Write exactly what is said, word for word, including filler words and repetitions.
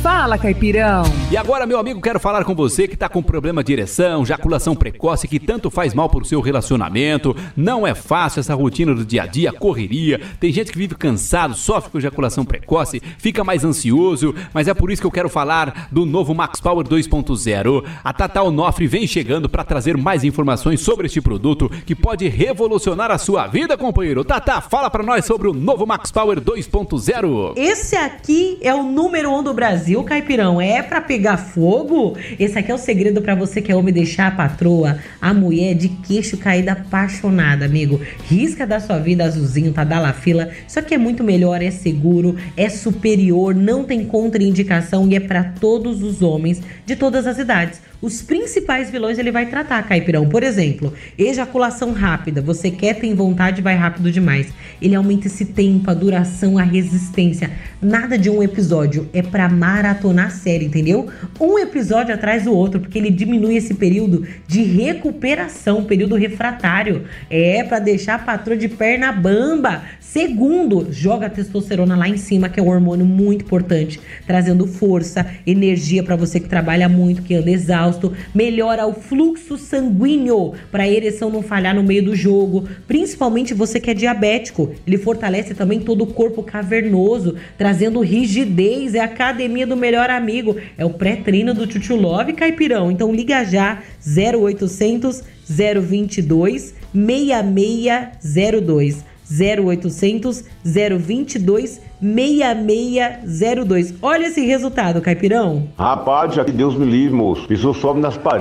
Fala, Caipirão. E agora, meu amigo, quero falar com você que tá com problema de ereção, ejaculação precoce, que tanto faz mal pro seu relacionamento. Não é fácil essa rotina do dia a dia, correria. Tem gente que vive cansado, sofre com ejaculação precoce, fica mais ansioso, mas é por isso que eu quero falar do novo Max Power dois ponto zero. A Tata Onofre vem chegando para trazer mais informações sobre este produto que pode revolucionar a sua vida, companheiro. Tata, fala para nós sobre o novo Max Power dois ponto zero. Esse aqui é o número um do Brasil, Caipirão. É pra pegar fogo? Esse aqui é o segredo pra você que é homem deixar a patroa, a mulher de queixo caído apaixonada, amigo. Risca da sua vida azulzinho, tá da la fila. Isso aqui é muito melhor, é seguro, é superior, não tem contraindicação e é pra todos os homens de todas as idades. Os principais vilões ele vai tratar, Caipirão. Por exemplo, ejaculação rápida. Você quer, tem vontade, vai rápido demais. Ele aumenta esse tempo, a duração, a resistência. Nada de um episódio. É pra maratonar a série, entendeu? Um episódio atrás do outro, porque ele diminui esse período de recuperação, período refratário. É pra deixar a patroa de perna bamba. Segundo, joga a testosterona lá em cima, que é um hormônio muito importante, trazendo força, energia pra você que trabalha muito, que anda exausto. Melhora o fluxo sanguíneo para a ereção não falhar no meio do jogo, principalmente você que é diabético. Ele fortalece também todo o corpo cavernoso, trazendo rigidez. É a academia do melhor amigo, é o pré-treino do Chuchu Love, Caipirão. Então liga já, zero oitocentos, zero vinte e dois, seis seis zero dois, zero oitocentos, zero vinte e dois, seis seis zero dois. Olha esse resultado, Caipirão. Rapaz, já que Deus me livre, moço. Pessoa sobe nas paredes.